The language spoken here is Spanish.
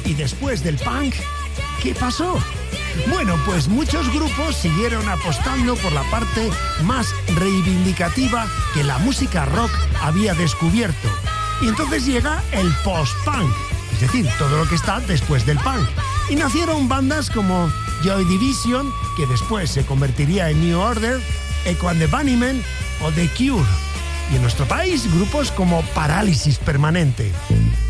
¿Y después del punk, qué pasó? Bueno, pues muchos grupos siguieron apostando por la parte más reivindicativa que la música rock había descubierto. Y entonces llega el post-punk, es decir, todo lo que está después del punk. Y nacieron bandas como Joy Division, que después se convertiría en New Order, Echo and the Bunnymen o The Cure. Y en nuestro país, grupos como Parálisis Permanente.